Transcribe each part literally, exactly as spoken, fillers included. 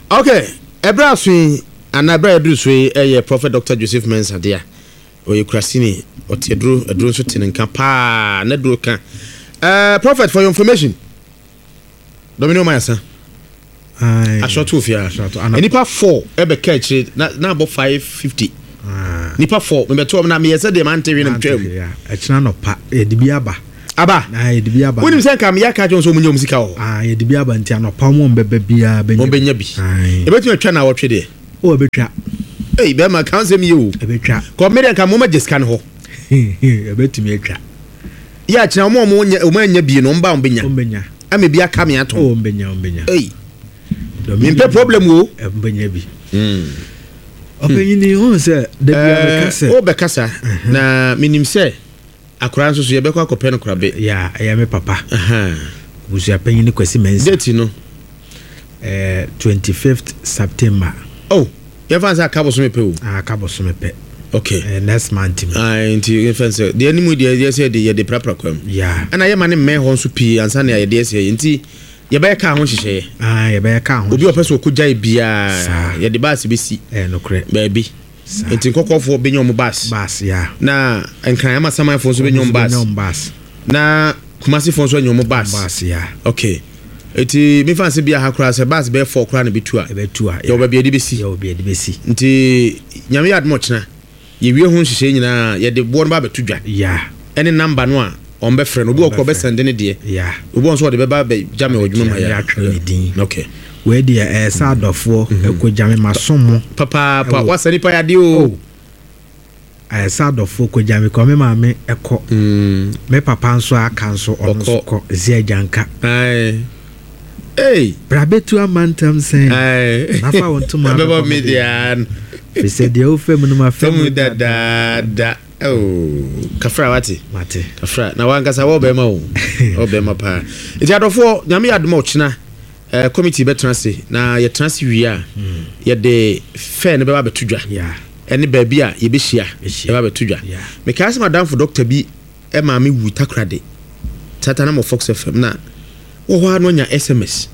Okay, Ebra Swing and Abra Drusway, a Prophet Doctor Joseph Mensah, dear. Or you Crasini, or Tedro, a Druswin and Campa, Nedruka. Uh, Prophet, for your information. Domino Massa. I shot two fear. And Nipa four, ever catch it, now about five fifty. Nipa four, remember two of them, yesterday, man, Terry and Trail. Yeah, it's none of Pa, a Dibiaba. Aba, I Dibiaba. When you say come, Yaka Jones, when you musical. Ah, Dibiaba and Tiano, Palmon, baby, Benyabi. A better channel watch it. Oh, a better. Hey, Bema, can't say you. A better. Come here and come over just can ho. A better me a trap. Yeah, now more when you be an unbound Benya. I may be a coming at home, Benya, Benya. Hey, the problem will Benyabi. Okay, you know, sir, the Becassa. Oh, Becassa. Na minim say. Akran so ye bekwa kopɛ no krabe ya ya me papa aha busu apanyi ni kwasi mensa date no eh twenty-fifth September. Oh, you fancy akabo so mepe o ah akabo so mepe. Okay, uh, next month ah into you fancy the animu dey dey say dey dey prapra kwam ya ana ye ma ne me ho so pi ansa na ye dey say nti ye be ka ho hihye ah ye be ka ho obi opeso okugya bia ye dey bass be si eh no kre baby enti kokofo benyom bass bass ya na enkran ama saman fo so benyom bass bass na kumasi fo so benyom bass bass ya okay enti me fancy bia ha kra se bass be four kra na betu a betu a yo ba bia di besi yo bia di besi enti nyame yad mo chena ye wie ho nhihye nyina ye de bo no ba betu dwa ya ene number no a on be frɛ no obi okɔ be send ne de ya obi on so de be ba be jame odwuma ma ya okay we dia eh sadofo ekojame masomo papa pa wasani pa yade o eh sadofo kojame ko me maame eko me papa nso aka nso onso ko zia janka ai eh brabetu amantam sen ai nafa wonto ma beba median fi se dia o fem no ma fem da da da oh kafra wati mate kafra na wangasa wo be ma o wo be ma pa iti adofo nyame yadmo china Uh, committee betranse na ye transe wi a mm. ye de fair ne be ba betudwa yeah ene ba bi a ye be hia ye ba betudwa yeah me ka se madam for doctor bi e ma me wu takrade tata na mo Fox F M na wo ho anu nya S M S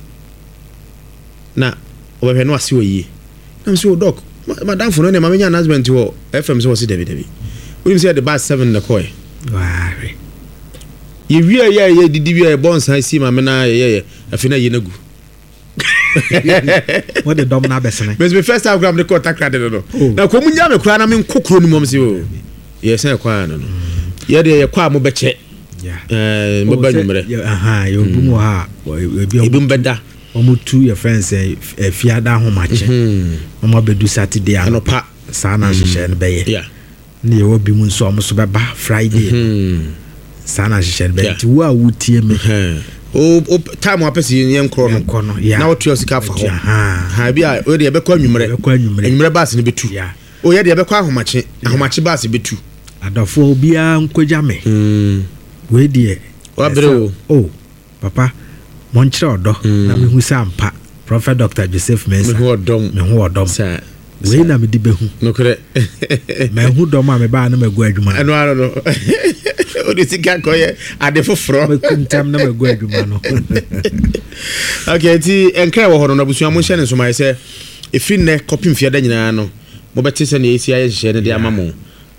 na o be no ase oyi na so doc madam for no ne ma me nya announcement wo F M so si David David we say the bus seven na koy ware ye wi ye ye didi wi e bon san si ma me na ye ye afina ye nagu what the dom na besene but me first time grab the contact card no na ko munya me kura na me kokoro ni mom si o ye say kwa no no ye de ye kwa mo beche eh mo ba numere aha ye obu mo ha ebi obu beda omo tu your friends e fiada ho mache omo bedu Saturday anopa sa na hihye ne beye yeah ne ye obi mu nso omo so beba Friday sa na hihye ne beye ti wo a wutie me o o time apesi yen kro no na o tuo sika fa ho ha bia o de be kwa nwumre nwumre bass ne betu o ye de be kwa ahomache ahomache bass betu adofo bia nkogya me mm we de o abre o o papa mon kire odo na me hu sampa Prophet Doctor Joseph Mensah me hu odom me hu odom sa we na me di behu no kre me hu dom a me ba na magu adwuma eno aro no o de sika koye ade foforo me kuntam na magu adwuma no okay ti enkra wo hono na busu amon hye ne so mai se efi ne copy mfia da nyina no mo beti se ne esi aye hye ne de amamo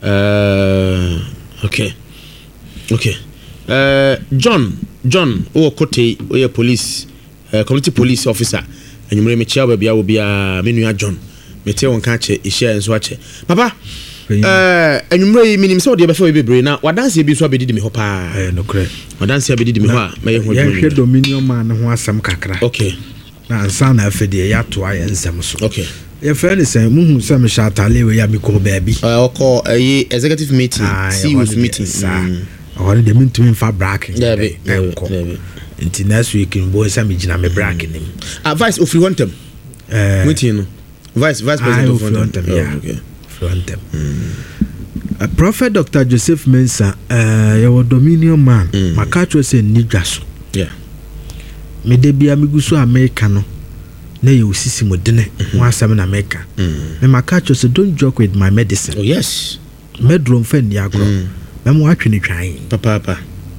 uh okay okay uh John John o kote o ye police uh, community police officer enyumre me chia ba bia wo bia menua John mete won ka che ihye enso ache papa eh enyumre yi minim se wo de be fa bebre na wadanse bi so abedidi me ho pa eh no kre wadanse abedidi me ho a me ye ho ya hwe dominion man ho asam kakra okay na ansa na afede ya to aye nsam so okay ye fa ni se muhu se me shatale we ya mi ko ba bi eh oko eh executive meeting C E O's meeting or the meeting fa bracket yeah be nti next week in boy sam gina me bracket nim advice of you want them eh meeting no vice vice president of Frontem yeah okay Frontem a Prophet Doctor Joseph Mensah uh your dominion man makacho say nidwaso yeah me de bia miguso America no na ye osisi modene ho asem na America me makacho say don't joke with my medicine oh yes medrum fan ya agro me mo atwe ni twan papa papa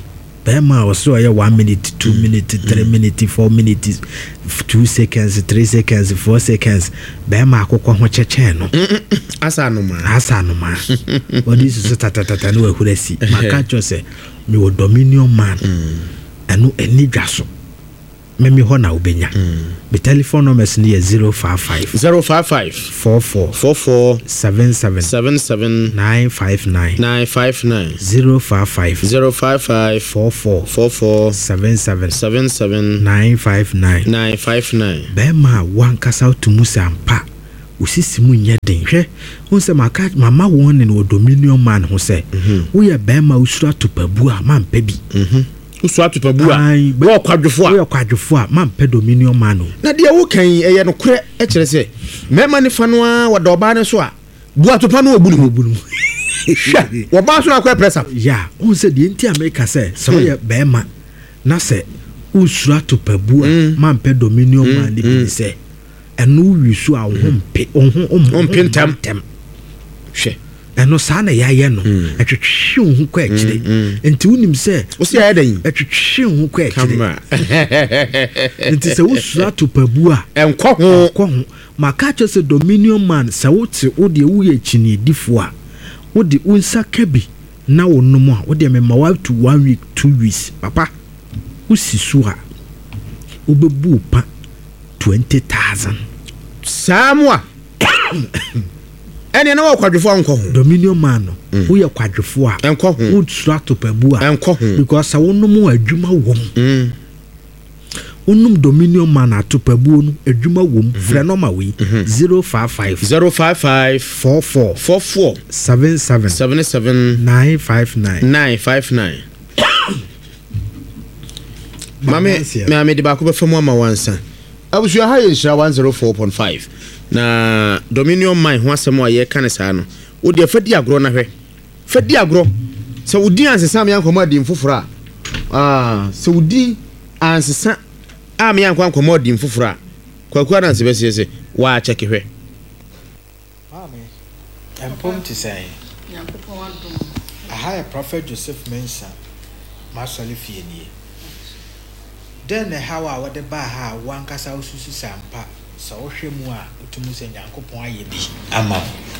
bema was so one minute, two mm. minutes, three mm. minutes, four minutes, two seconds, three seconds, four seconds. Bema ko kwa cheche no. Asa no ma. Asa no ma. What is so tata tata no we hulesi. Maka say me wo dominion man. Enu eni dwaso. Me me ho na obenya. Me telephone number is near zero five five zero five five four four four four seven seven seven seven nine five nine nine five nine zero five five zero five five four four four four seven seven seven seven nine five nine nine five nine. Bema wankasa to musampa usisi mu nya den hwe wonse maka mama won ne dominion man ho se wo ye bema usura to pabu a man pa bi mhm usura to pabu a wo kwadwofo a wo kwadwofo a man pa dominion man no na de wo kan eye no kure e kire se mema ne fa no a wo do ba ne so a bu atopa no obulu obulu hwe wo ba so na kwa pressa ya wonse de enti america se so ye bema na se usura to pabu a man pa dominion man ni se enu wisu a hompe ohun hompe ntam tem hwe eno sa na ya ye no etwetwe hu kwa akire enti unim se wo se ya dan etwetwe hu kwa akire enti se usura to pabu a enko ho enko ho maka cho se dominion man se wo te wo de wo ye chini difo a wo de unsa kabi na wo no mo a wo de me ma wa to one week two weeks papa usisu a obebu pa twenty thousand samwa ene na wo kwadwefo anko ho dominion man no wo ye kwadwefo a enko ho wo tsura to pabu a enko ho because wonno mo adwuma wom mm wonnom dominion man ato pabu no adwuma wom frɛ no ma we zero five five zero five five four four four four seven seven seven seven nine five nine nine five nine. Mame me de ba ko be famu ama wansa abusu ha ye nshira one oh four point five na dominion man ho asem a ye kan sa no wo de fadi agro na hwe fadi agro se wudi ansesa me yankomo adim foforo a ah se wudi ansesa a me yankomo adim foforo a kwaku na se bese se wa check hwe ame empom ti say yankopon wadom aha Prophet Joseph Mensah masole fie nie den how a wode ba ha wankasa ususu sampa so wohwe mu a otumu se yankopon aye bi ama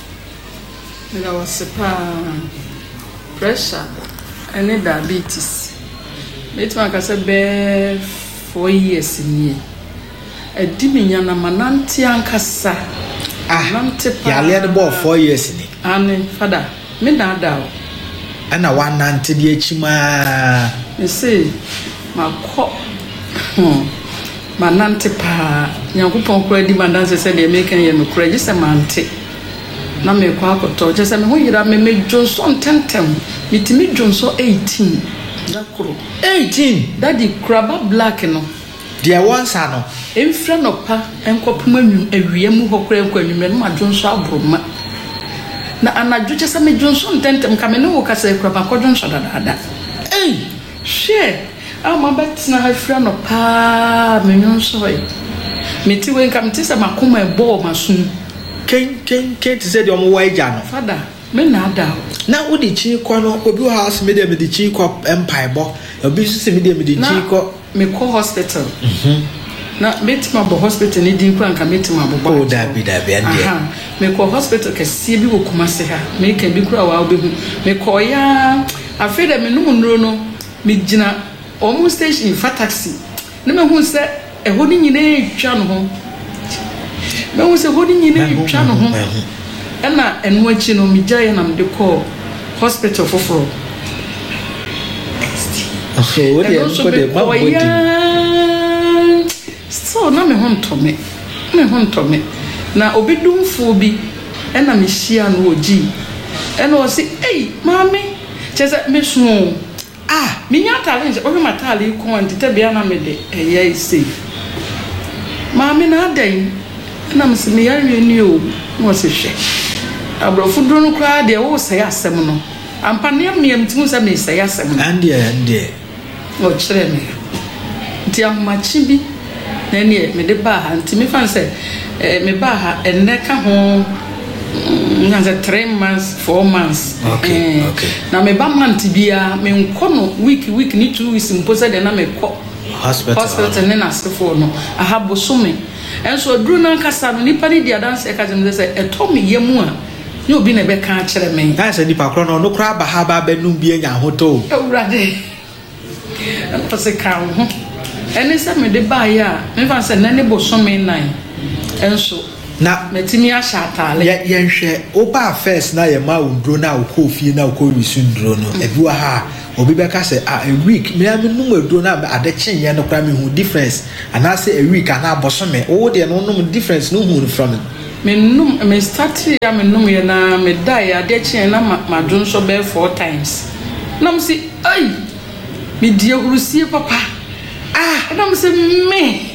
mira wasipa pressure and diabetes metwa kasa be four years nie ediminya na manante ankasa ah nante pa ya le bo four years ni ane fada me da da ana wanante de achima me say makọ Hmm. Manante pa nyankopon kura di mandanse se de make ye no kura gise mante na me kwa akoto je se me ho yira me me Johnson tentem mitimi Johnson eighteen da kuro eighteen daddy kraba black no dia wansa no emfra no pa enkopoma nwum awie mu ho kura enkwanyum no ma Johnson abroma na anadwo je se me Johnson tentem ka me no wo ka se kraba ko Johnson dada eh share ah my bet na hafra no pa menyon soy meti wen kam tisa makoma e bo masun ken ken ken ti se de omo wa ija no fada me na ada na wo di chi ko no obi house me de me di chi ko empire bo obi su se me de me di chi ko me ko hospital mhm na meti ma bo hospital ni din ko anka meti ma bo ba oh da bi da bi ande aha me ko hospital ke sie bi wo kuma se ha me kan bi kura wa obehu me ko ya afede me no nro no me gina almost station for taxi na me hu se e ho ni nyina etwa no ho me hu se ho ni nyina etwa no ho na enu achi no me jaye na me de call hospital foforo so what dey ko dey ma body so na me ho ntome me ho ntome na obidumfo bi na me hia no oji na o se ei mami chese me so ah minya talent o ma tali ko antite bia na me de eye ise maami na adan na me se me yare ni o mo se hwe abrofo dro no kra de wo se asem no ampa ne miam timu se me se asem ande ande o chere me ti amachi bi na ne me de ba ha ntimi fan se me ba ha enne ka ho nganza three months four months okay uh, okay na me ba month bia me nkono week week ni two weeks mposa de na me ko hospital hospital ne na sefo no aha bosome enso aduru na kasa no nipa ni dia dance e ka jem say eto me yemu a ni obi na be kan kire me na say nipa kro no no kra ba ha ba ba num bia nya hoto ewurade pase kan ho ene se me de ba ya me fa se na ne bosome nine enso na metimi a shatale ye ye hwe oba first na ye ma undro na ukọ fie na ukọ wisu ndro no ebi wa ha obi be ka say a week me am num adro na ade chen ye no kra me hu difference and I say a week and abosome o de no num difference no hu from me num me start ya me num ye na me die ade chen na madun so be four times nam si ai me die urusie papa ah nam si me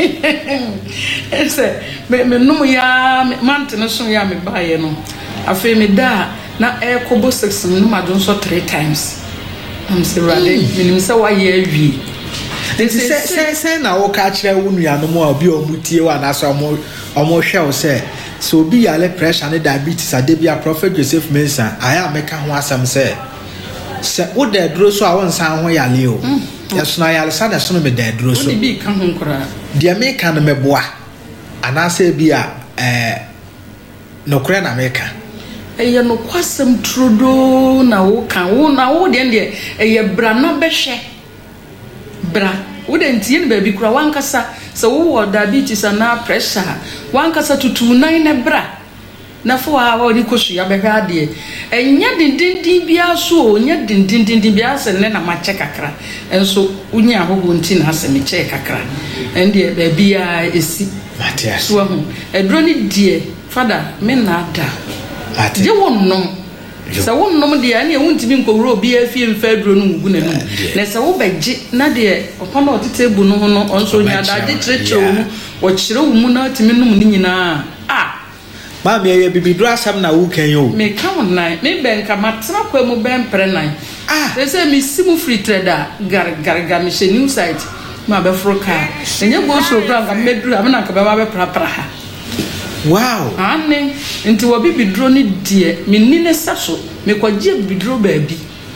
ese me me num ya mant no so ya me bae no afi me da na e kobo six num madun so three times am si rade minim se wa ye awie Nti se se se na wo ka kire wo nuanom a obi omutie wa na so omo omo hwe wo se so obi yale pressure ne diabetes adebia Prophet Joseph Mensah aya meka ho asam se se wo da duro so a won san ho yale o yeso na yale sa da so no me da duro so bi ka ho nkora dia me ka no meboa ana se bi a eh no kure na meka eye no kwasem trudo na wo kan wo na wo de de eye bra na behwe bra wo de ntie ne ba bi kura wankasa se wo wo diabetes na pressure wankasa tutu nan ne bra na fo a wo ni kosu ya behwe ade enya dindindin bia so nya dindindin bia se ne na ma che kakra enso unya hogo nti na se me che kakra ende ba bia esi Matias so ho edro ni die father me na da ati je wonnom se wonnom de ane wuntimi nkowro obi afie mfadro no ngugu na num na se wo beje na de opana otitebu no ho no onso nya da de kirekirewo mu wo kire wo mu na otimi num ni nyina ah ma me ye bibidro asam na wo kan yo me ka won nai me ben ka matra kwa mu ben pre nai ah se se mi simu free trader gar gar gar mi she new site ma be froka enye go so bra ka medru amna ka be ba be pra pra ha wow ane nti wo bi bidro ni die me ni ne saso me kwaje bidro baabi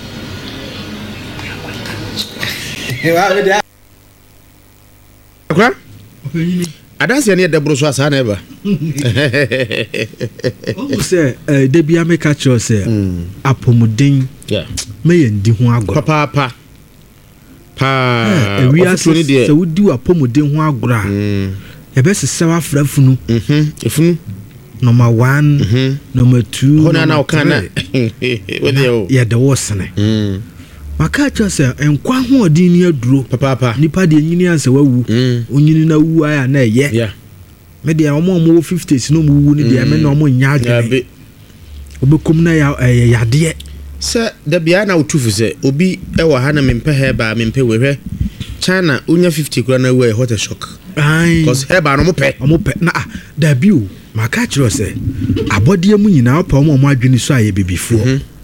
wa be akwa adanse ne debro so asa na eba o se eh de bia me ka cho se apomuden yeah me ye ndi ho agoro papa papa pa ewi ase se wudi apomuden ho agoro a ebe se sewa frafunu mhm efunu number one mhm number two hona na okana wede o ya de wosene mm maka cho se enkwa ho odin ni aduro papa papa nipa de nyini anse wawu onyini na wu aya na eye yeah me de omo omo fifties no mu wu ni de me na omo nya adwene obekom na ya yade se da bia na utufu se obi e wa ha na mempe heba mempe wehwe China unya fifty kura na we hot shock ai cause heba no mo pe omo pe na da biu maka chiro se abodie mu nyina opa omo omo adwene so aye bibifo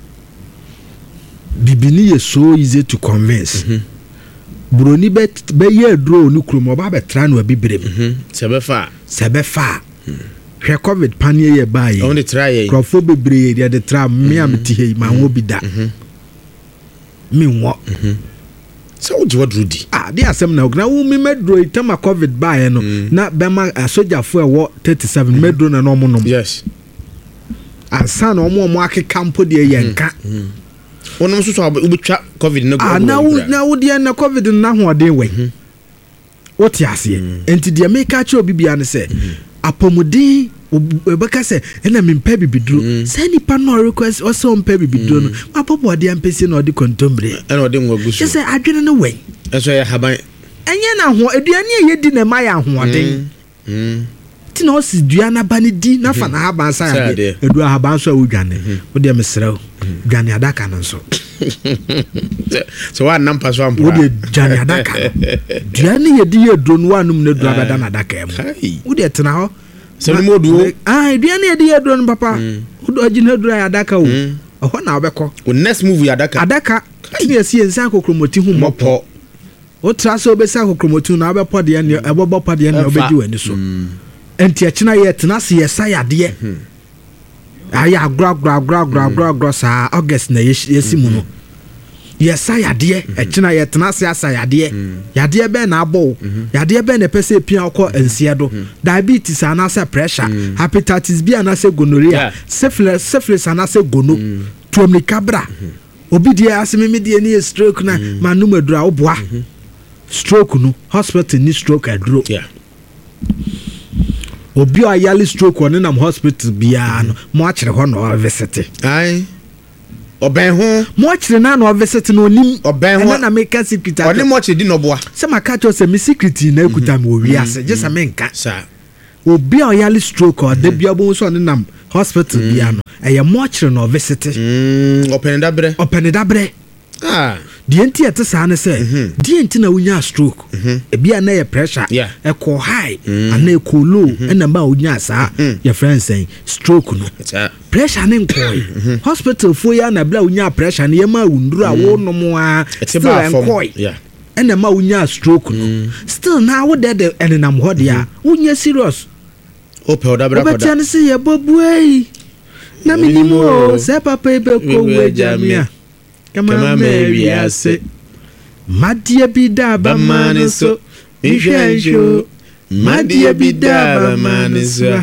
bibini ye so easy to convince mm -hmm. Broni bet be ye draw ni krum oba be tra no abibrem mhm sebefa sebefa hwe covid panie ye bae on the try crofo bebre ye de tra me am ti he ma ho bi da me wo so wo jiwa drudi ah de asem na ogna wo me medro itama covid bae no na be ma asojafo e wo thirty-seven medro na no mo no yes ansa na omo omo akeka mpo de ye nka wonom so so ubetwa covid na go ah na wo na wo de na covid na ho den we what ya se enti de make cha obibia ne se apomuden obeka se ena mempa bibiduro se nipa no request o se ompa bibiduro no mapopo de ampesi na odi kontombre ena odi nwagusu se adwene no we eso ya haban enye na ho aduane ye di na ma ya ho den mm ti na o si dua na ba ne di na fa na haban sa ya de edu haban so awudwane wo de mesrew dwane adaka no so so wa nampa so ampa wo de dwane adaka dwane ye di ye drone wa num na du abada na adaka em wo de tena ho se no modu ah dwane ye di ye drone papa wo do agina du adaka wo ho na obekọ wo next move ya adaka adaka ti ye si ensa kokromoti hu mopo wo tra so obesa kokromoti na obepo de ne ebobo pa de ne obedi wani so enti akina ye tena se ye sa yade aya agro agro agro agro agro agro sa August na yesi mu no yesa yade e kina yetena se asa yade yade be na abo yade be na pese pia okọ ensie do diabetes ana se pressure hepatitis B ana se gonorrhea syphilis syphilis ana se gono tuomni kabra obi die aseme me die ni stroke na manum adura oboa stroke no hospital ni stroke aduro yeah obi a yali stroke on nam hospital bia no mo akire ho no visit ai oben ho mo akire na no visit no nim oben ho na make secret oni mo akire di no boa se maka cho se me secret na ekuta me owi ase je se me nka sa obi a yali stroke or de bia bo so on nam hospital bia no eye mo akire no visit mm open da bre open da bre ah die nti ete sa ne se die nti na unya stroke e bia na ye pressure e ko high ana e ko low e na ma unya sa your friend saying stroke no pressure ne nkoi hospital fo ya na bla unya pressure ne ye ma wunduru a wo no mo a still nkoi yeah e na ma unya stroke no still na wo de de enenam ho de a unya serious o pe oda bra koda o be se ye bobuei na minimo se papa e be ko we jamia kama me ase madia bida ba maniso mijenjo madia bida ba maniso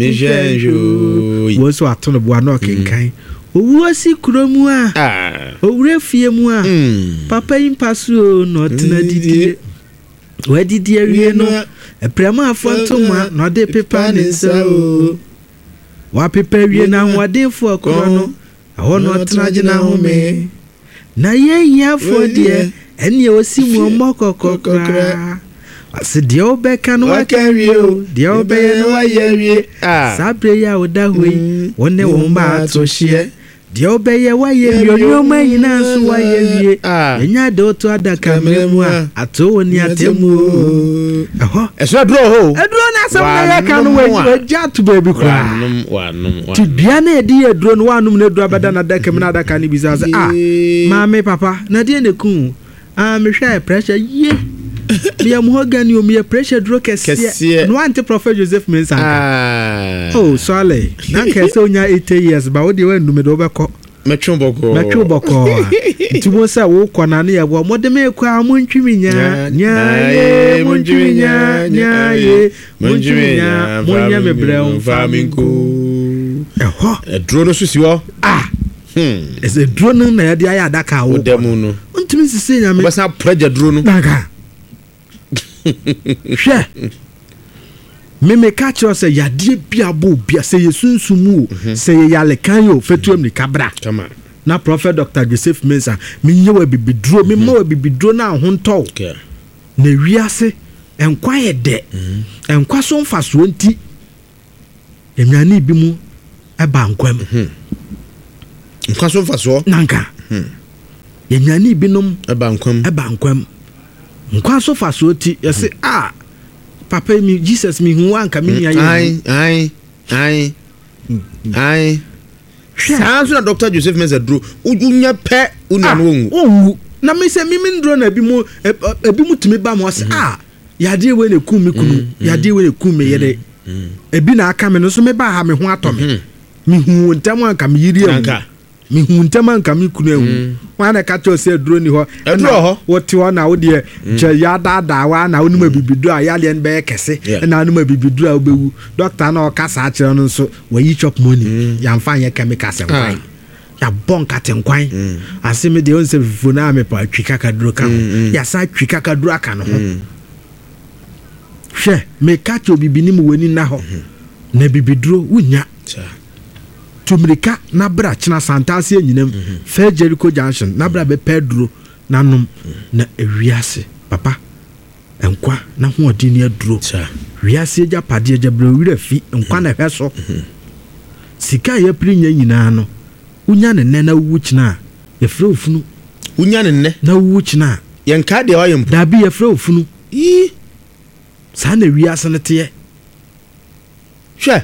mijenjo wo so atono bo ano kenkan owu si kromu a ah owure fie mu a papa impasu no tena didie we didie wie no eprema afontoma no de pepa nsa o wa pepa wie na hodenfo akoro no aho no tena gina ho me na ye ya for die eni o si mu mokokokra ase die obeka no wakanwie o die obeye no wayewie ah sabre ya odahoi wonne wo mba to hye die obeye wayewie nyoma yina nso wayewie enya de oto adaka mremu a ato woni atemu aho eso dro ho edro na sam na ya kan we jatu baby kra wanum wanum ti bia na edi edro no wanum na edro abada na daka na adaka ni bizaza ah mama papa na die ne kun ah me hwa pressure ye bia mo organi o me pressure dro kese no anti Prophet Joseph Mensah ah oh sorry na kese onya eighty years ba wo de wa ndume do bekọ metwe boko metwe boko ntumo sa wo kona ne yabo mo de me kwa mo ntwimi nya nya ye mo ntwimi nya nya ye mo ntwimi nya mo nya me brɛ faminku eho edro no susi wo ah hmm ese dro no na ya de aya adaka wo demu no ntumi sisi nya me basa pressure dro no daga hwɛ meme catch us yade bia bo bia se yesunsumu se yale kan yo fetuam ni kabra kama na Prophet Doctor Joseph Mensah me nyewa bibidro me ma bibidro na ho ntɔ okay na wiase enkwa ye de enkwa so mfaso nti emiane bi mu eba nkwam nkwa so mfaso nanka emiane bi nom eba nkwam eba nkwam nkwa so faso ti yese ah papa mi Jesus mi hu anka mi nya ye ai ai ai ai sanso na Doctor Joseph Mensah dro unya pe unya no wu owu na me se mi mi ndro na bi mu ebi mu tumi ba mo se ah yade we na kum mi kunu yade we na kum me yede ebi na aka me no so me ba ha me ho ato me mi hu ntam anka mi yiri anka mi hu ntam anka mi kunu ehu wana ka to se dro ni ho edro ho woti ho na wo de che ya da da wa na wonu ma bibidu a ya le be kese na wonu ma bibidu a obewu doctor na o kasa a kire no so wayi chop money ya mfa ye chemicals en ya bon katenkwan aseme de on se funa me pa twika kaduro ka ya sa twika kaduro aka no ho hwe me ka to bibini mu wani na ho na bibiduro wunya tumrika na bra china santase nyinam Fair Jericho Junction na bra be Pedro nanom na ewiase papa enkwa na ho odini aduro wiase ja pade ja bra wira fi enkwa na hweso sika ye pri nya nyina no unya ne na wu china ye frɛ ofunu unya ne ne na wu china ye nka de wa ye mpo da bi ye frɛ ofunu yi sa na wiase ne te ye hwɛ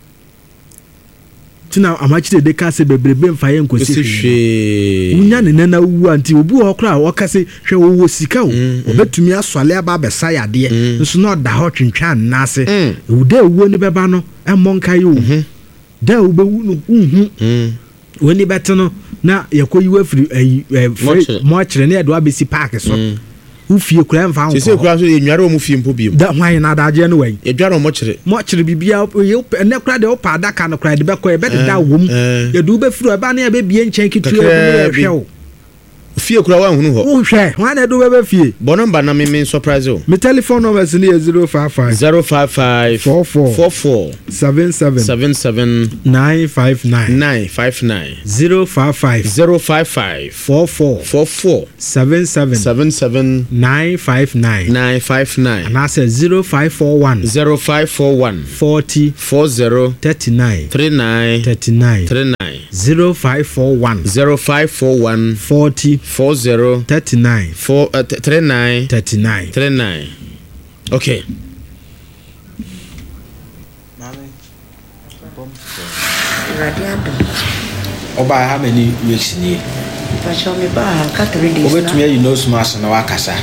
tina amachide de kase bebrebe mfa ye nkosi hwe unya ne na wu anti obi ho kra wo kase hwe wo wo sika o obetumi aswale aba besa yade nso na da ho twentwa nase ude wu ne beba no emmo nka ye o da wobɛwu no wohu wani bɛte no na yɛkɔ yiwa firi mɔkyerɛ ne yɛde wabɛsi park so wofie kura mfa ho sɛ kura so yɛnware wɔ mu fie mpo biom da hwan na adagye no wai yɛdware wɔ mɔkyerɛ mɔkyerɛ bibia ɛnɛ kura de wopa adaka no kura de bɛkɔ yɛbɛdeda wom yɛde wobɛfiri ɛba ne yɛbɛbie nkyɛn ketewa yɛhwɛ wo fie kura wanhunu hɔ wohwɛ hwan na ɛde wobɛbɛ fie bɔ nɔmba na me surprise o me telephone number is zero five five zero five five four four four four seven seven seven seven nine five nine nine five nine zero five five zero five five four four four four seven seven seven seven nine five nine nine five nine and I said zero five four one zero five four one forty four zero thirty nine three nine thirty nine three nine zero five four one zero five four one forty four zero thirty nine four uh, three nine thirty nine three nine. Okay. Oba how many weeks ni? Pacho me ba ka three days. Obe tumi you know smash na wakasa.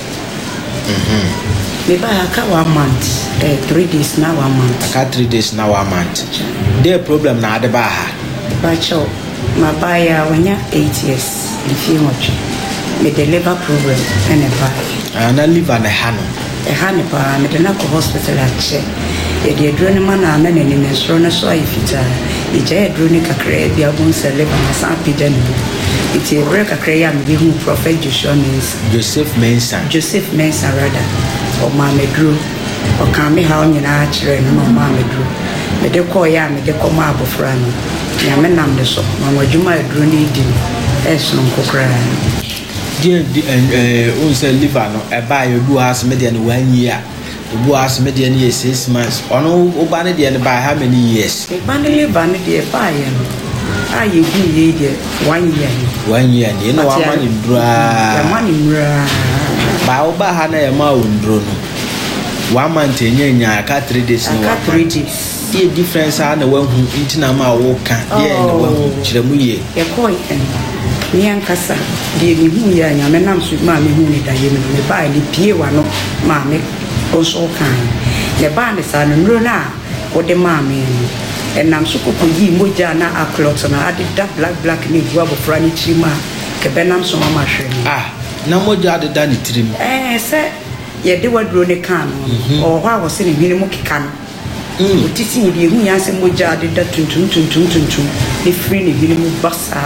Mhm. Me ba ka one month. Eh three days na one month. Ka three days na one month. There problem na ade ba ha. Pacho ma ba ya wanya eight years. If you watch. Me the liver problem and a ba. Ana liver na ha no. E ha ne pa me de na ko hospital a che. E de drone man na na ne ne so na so ayifita. E je drone kakra bia bon se liver na sa pija ni. It's a break a cray and be who Prophet Joshua means Joseph Mensah. Joseph Mensah rather. Or Mamma Drew. Or come me how you are children, no Mamma Drew. Me de call ya me de come up of Rano. Yamanam the so, Mamma Juma drew needing. As no cry. Dear and also liver no a buy a blue house median one year. The blue house median year six months. On all Bandy and by how many years? The Bandy Bandy a buy. Ah, you be one year. One year, you know, I'm money dry. Money dry. Baoba Hana, a mountain drone. One month in Yenya, I cut three days. I cut three days. See a difference on the one who eating a ma walk. Yeah, and the one who Chilamuye. A coin and Niancasa, the Muya, and I'm sweet mammy who need a human. Me buy the Piano, mammy, also kind. The band is on Runa, or the mammy. And I'm so cool moja na a cloth and I did that black black need rubber franny chima kebenam so mama shre ah na moja de dani trim eh say ye de wadro ne kan or wha was in hini mo kika no mm otiti ni de hu ya se moja de da tuntum tuntum tuntum ne free ne hini mo basa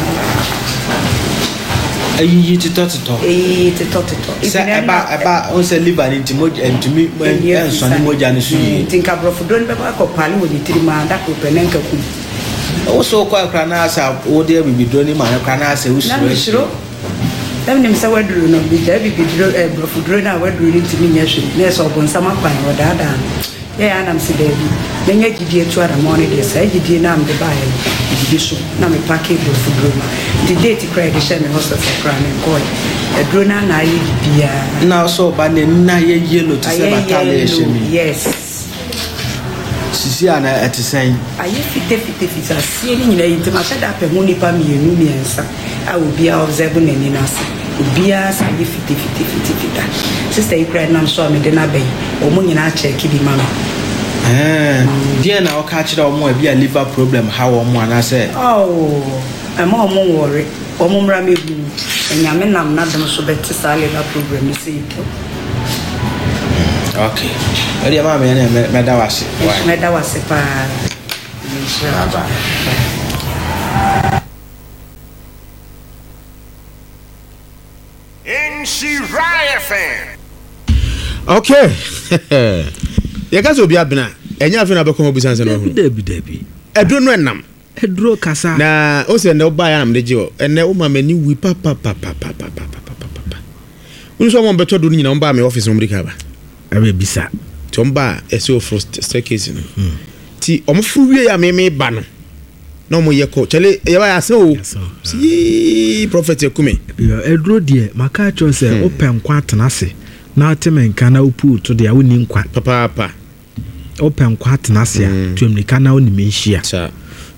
ayi ti to to eh ti to to say eba eba on say liver ni ti moja ntumi en so ni moja ni so yi tinka brofodo ni beba ko pale wo ni trima da ko penenka ku o so ko akra na asa o de bibi do ni ma akra na asa usuro dem nim say waduru no bi da bibi dro e brofodo na waduru ni timi nya hwe na so bon sama kwan wo da da ya anam si da bi menye gidie tu ara mo ni de say gidie na am de ba ye gidie so na me package brofodo ma the date cry the shame hospital cry me call a drone na yi bia na so ba ne na ye yellow to say batale shame yes sisi ana etisen aye fite fite fite asie ni nyina yintima shada pe hu nipa mienu miensa a obi a observe na ni nasa obi a sa ye fite fite fite fite sister you cry nam so me de na bay o mu nyina check bi mama eh dia na o ka kira o mu e bia liver problem how o mu ana say oh ama o mu worry o mu mra mebu enyame nam na dem so beti sa liver problem ni say okay eri ama me na me da wase me da wase pa inshallah in Shiraya fan. Okay. Ya ka so bi abena. Enya afi na be ko obusan se no hu. Debi debi. Edro no enam. Edro kasa. Na o se ne oba ya na me je o. Ene o ma mani wi pa pa pa pa pa pa pa pa. Unso mo beto do nyina o ba me office no mrika ba. Abe bisa. Tomba ese o first staircase no. Ti o mo fu wie ya me me ba no. No mo ye ko. Chale ye ba ya se o. Si prophet ekume. Edro de maka cho se open kwa tenase. Na temen kana upu to de awoni nkwa. Papa papa. Open kwa tenase a tuemnika na oni menhia. Cha.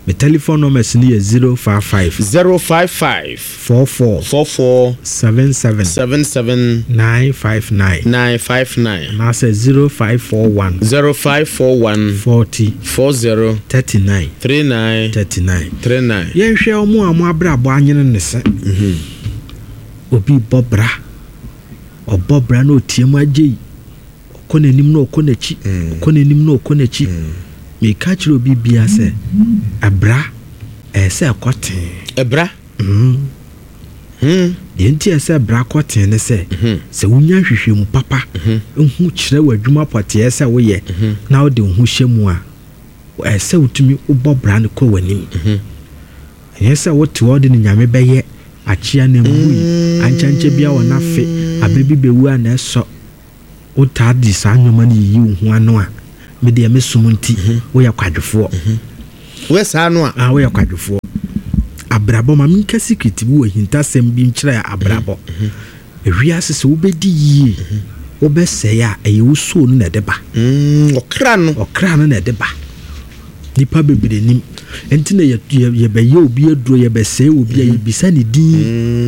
my telephone number is near zero five five zero five five four four four four seven seven seven seven nine five nine nine five nine. and I say zero five four one zero five four one forty four zero thirty nine three nine thirty nine. three nine. Yen hwe omo amo abrabo anyene ne se. Mhm. Obi bobra. Obobra na otiemu agye. Okona nim na okona chi. Okona nim na okona chi. Me ka kire obi bia se abra eh se akoten. Ebra. Mhm. Mhm. Yenti ese abra akoten ne se. Se wunya hwehwemu papa. Ehu kire wadwuma pote ese wo ye. Na wo de hu hyemu a ese utumi ubobra ne ko wanim. Mhm. Yesa wote wode ne nyame beye achia na mui anchanche bia wona fe abebi bewu a na eso utadi sa nwoma ne yi hu ano a me de me sumunti wo ya kwadwefo we sa ano a ah wo ya kwadwefo abrabo ma minka secret bi wo hinta sem bi nkyira abrabo ewiase se wo bedi yi wo be se ya eye wo so no na deba mm okra no okra no na deba nipa bebere nim entina ye ye be ye obi aduro ye be se obi ye bisa ne din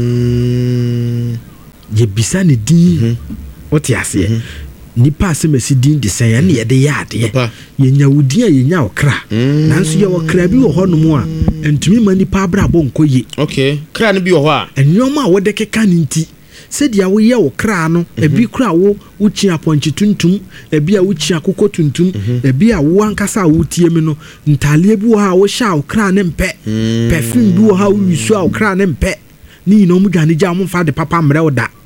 ye bisa ne din oti ase nipa asemesi din de sen ye ne ye de yade ye nya wudin ye nya okra nanso ye okra bi wo honom a entumi ma nipa abrabo nkoye okay kra ne bi wo ho a enyoma a wo de keka ne nti sedia wo ye wo kra no ebi kra wo uchi aponchi tuntum ebi a uchi akoko tuntum ebi a wo ankasa wo tie me no ntale bi wo ha wo sha wo kra ne mpe perfume bi wo ha wo wisu a wo kra ne mpe ni no mu dwane ja mo fa de papa mre wo da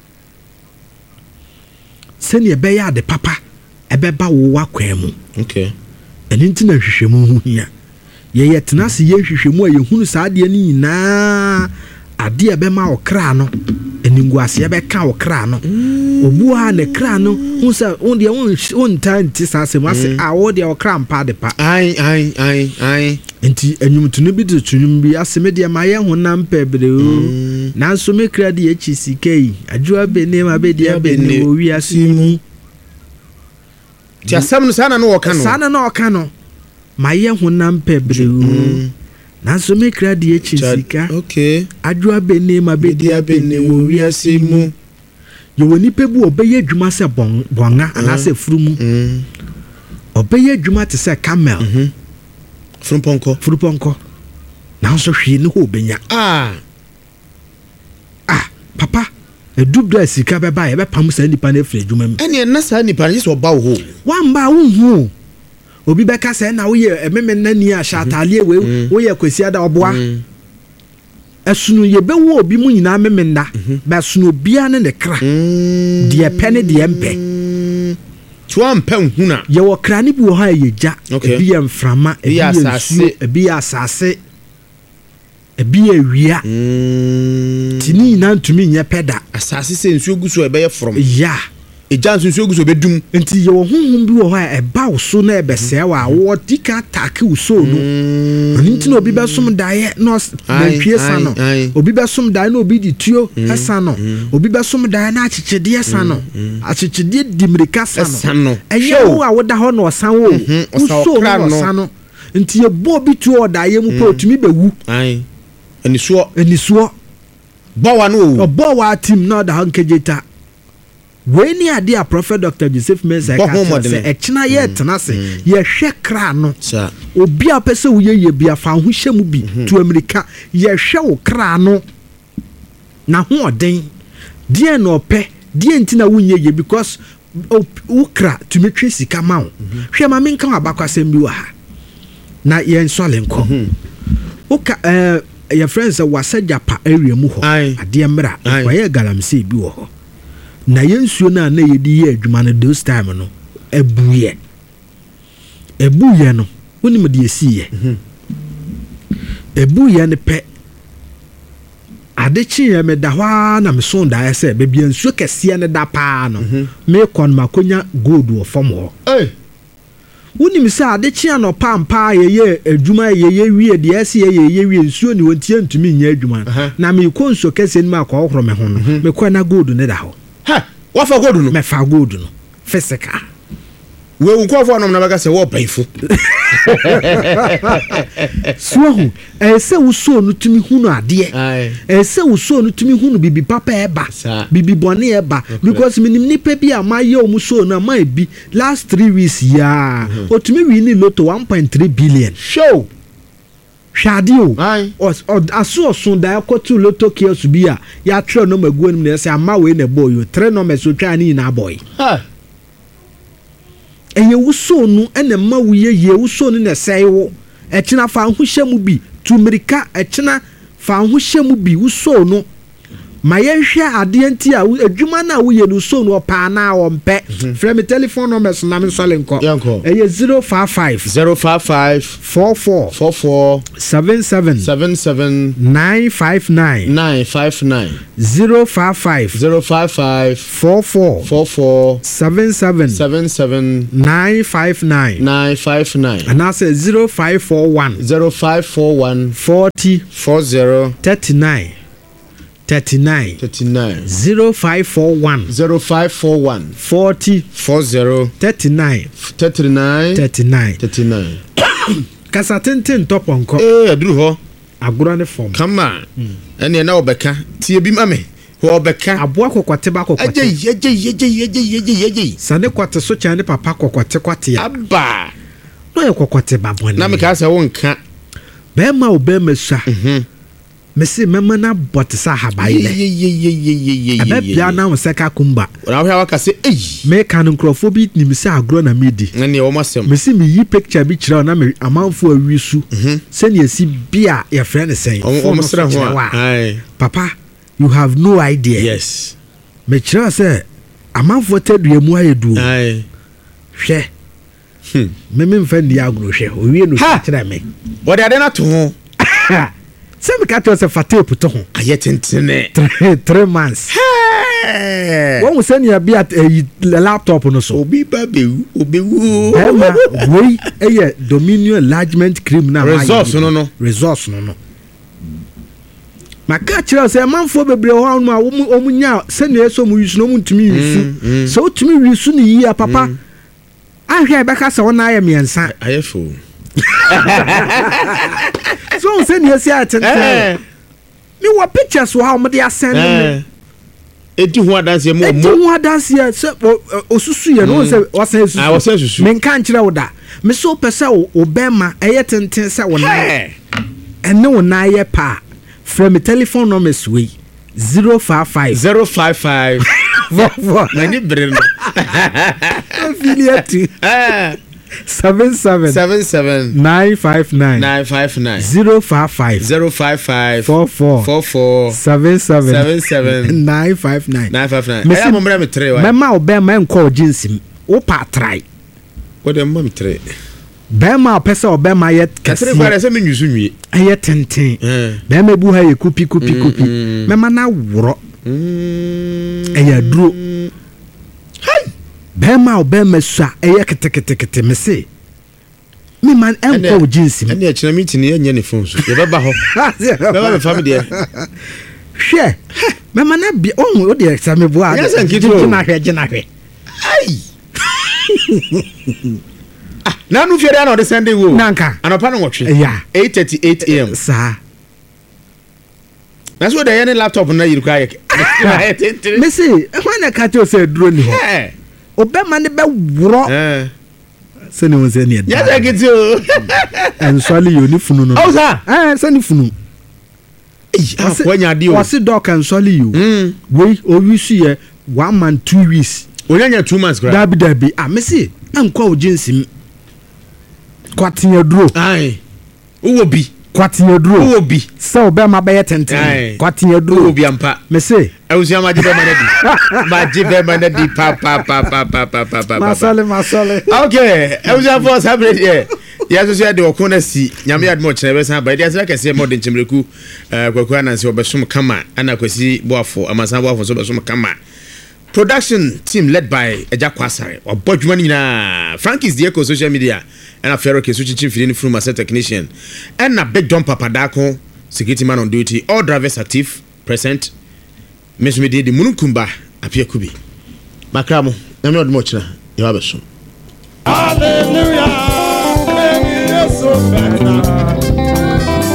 sene ebe ya de papa ebe ba wo wa kwan mu okay eni ntina hwehwemu hu hia ye ye tenase ye hwehwemu a ye hunu sa ade ni na ade ebe ma wo kra no eningwase ebe ka wo kra no obu ha ne kra no unsa on de on tan ti sase mu ase a wo de wo kra mpa de pa ai ai ai ai enti enyumtunu bi de tunum bi ase me de ma ye honam pebre o na so me kra de echi sikai adwa be ne ma be de be ne wo wi ase mu ti asam no sana no wo ka no sana no ka no ma ye honam pebre o na so me kra de echi sika okay adwa be ne ma be de be ne wo wi ase mu yo woni pebu obeye adwuma se bon bonga ana se furumu mm obeye adwuma te se camel mhm furuponko furuponko na so hwe ne ho obenya ah ah papa edubra sika be ba ye be pam sa nipa na fre adwuma mu ene na sa nipa na so ba wo ho wamba wo hu obi be ka se na wo ye ememe nani a shatale we wo ye kwasi ada oboa esunu ye be wo obi mu nyina memenda ba sunu bia ne ne kra de pene de mpe tuwa mpe nhuna ye wo kra ne bi wo ha ye ja ebi ye mframa ebi ye asase ebi ye asase ebi ye wia tini na ntumi nye peda asase se nsuo guso ebe ye from ya eja nsuo guso be dum enti ye wo honhom bi wo ha e ba wo so na e be se wa wo dika take wo so no nti na obi be som dae no bantwie sa no obi be som dae na obi di tuo esa no obi be som dae na achichede esa no achichede dimrika sa no eye wo a wo da ho no osan wo wo so no osan no nti ye bo bi tuo dae mu po otumi be wu ai enisuo enisuo bo wa no obo wa tim na da hankejeta when you are Prophet Doctor Joseph Mensah say e china ye tena se ye hwe kra no obi a pese wo ye bia fa ho hyemu bi to America ye hwe wo kra no na ho oden die no pe die ntina wo nye ye because wo kra to me twe sika ma wo hwe ma menka abakwasem bi wa ha na ye nsole nko wo ka eh your friends wasaja pa area mu ho ade mra kwa ye galamse bi wo ho na yensuo na na yedi ye adwuma no those time no ebuye ebuye no woni me de esiye ebuye ne pe adechi ye me da hwa na me so da ese be bia nsuo kese ne da pa no me kon makonya gold wo fom ho eh woni me sa adechi no pampa ye ye adwuma ye ye wie de ese ye ye wie nsuo ni wontie ntumi nya adwuma na me kon nsuo kese ni ma kwa ohoro me ho no me kon na gold ne da ho ha wa fa gold no me fa gold no physical we unkofo no na baka se wo painfo so hu e se wo so no tumi hunu ade e se wo so no tumi hunu bibi papa eba bibi bone eba because minim nipa bi amaye o mu so na ma bi last three weeks ya o tumi wi ni loto one point three billion show shadio os aso osun da akotu loto kios bi a ya tro no magu anim na se ama we na boy o three numbers so twa ni na boy ha eye wuso nu ene ma wuye ye wuso nu na sei wo e kina fa hu hyemu bi tumirika e kina fa hu hyemu bi wuso nu ma ye hwe ade anti a adwuma na wuye nu so nu pa na o mpe frame telephone numbers na me sole nko eye zero five five zero five five four four four four seven seven seven seven nine five nine nine five nine zero five five zero five five four four four four seven seven seven seven nine five nine nine five nine and I say zero five four one zero five four one forty four zero thirty nine thirty nine thirty nine zero five four one zero five four one forty four zero thirty nine thirty nine thirty nine thirty nine. Kasa tenten top onko eh aduru ho agora ne form kama ene na obeka tie bi mame ho obeka aboa kokwate ba kokwate eje eje eje eje eje eje sane kwate so cha ne papa kokwate kwate ya aba no ye kokwate babone na me ka se wonka be ma obema sha mhm mesi mema na botisa habaile ye ye ye ye ye ye aba bia na wo seka kumba na wo hwa ka se eh me kan nkrofo ni mesi agro na medi ne wo masem mesi mi yi picture bi kira na me amanfo awisu se ne esi bia ya friend sen o mo sra ho ai papa you have no idea yes me kira se amanfo tadua mu ayedu ai hwe hm me me mfa ndi agro hwe o wie no kira me wo de ade na to ho Semi kato se fate puto ho ayetentene three months hey won se ni abi at laptop no so obi ba bewu obewu ema boy eye Dominion enlargement cream na resource no no resource no no maka kira se manfo bebre ho no a omunya se ne eso mu yusu no mu ntumi yusu so tumi yusu ni yi papa ahwe be ka se wona aye miensa ayefo so say ni esi atente mi wa pictures wo how me dey send me edi ho adanse mo mo edi ho adanse se osusu ye no se wasan osusu ah wasan osusu me nka nkire wo da me so pese wo bema eye tenten se wo na ene wo na ye pa from me telephone numbers we zero five five zero five five mani breno affiliate eh seven seven seven seven nine five nine nine five nine zero five five zero five five four four four four seven seven seven seven nine five nine nine five nine. I am remember me three. Mama obema enko jinsim. O pa try. What dem mam three. Bema pesa obema yet kasi. Three kwa se me nyusu nwie. Aye tenten. Bema bu ha ye kupi kupi kupi. Mema na woro. Mm. Aye duro. Hai. Bema obema swa eye ketekete me se me man enko jinsim ene akina meeting ye nya ne phone so ye beba ho beba me family e hwe me man na bi on o de exam bo a na hwe gina hwe ai ah na nu fiere na o de Sunday wo nanka anopa no wotwe yeah eight thirty-eight a m sa na so de ye ne laptop na yiri kwa ye me se when na ka to say duro ni ho obema ne be woro eh se ne won se ne ya ya giti o en swali yo ni funu no o sa eh se ni funu eh akwanya ade o wasi doc en swali yo mm we o wisu ye one month two weeks onyanya two months gra dabi dabi ah me se enko o jinsim kwatinya duro ai uwo bi kwatinya duro uwo bi se obema be yetenten kwatinya duro uwo bi ampa me se ewusia ma jibe manadi ma jibe manadi pa pa pa pa pa pa pa pa masale masale okay ewusia for sabre here ya so so de okona si nyame admo kire be san ba dia se kase modern chimreku eh kwaku ananse obesom kama ana kwasi boafo amasan boafo so obesom kama production team led by Eja Kwasare obodwuma nyina Frankie's the eco social media and a Ferro Kesu Chichi Fidini from a set technician and a big John Papadako security man on duty all drivers active present Miss Medi di Munukumba apia kubi makramo na me odmo kira ya babeso